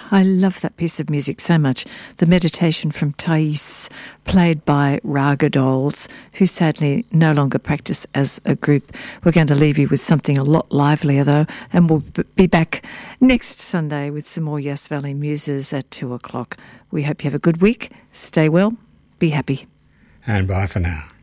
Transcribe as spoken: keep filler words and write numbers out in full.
I love that piece of music so much. The Meditation from Thais, played by Raga Dolls, who sadly no longer practice as a group. We're going to leave you with something a lot livelier, though, and we'll be back next Sunday with some more Yass Valley Muses at two o'clock. We hope you have a good week. Stay well. Be happy. And bye for now.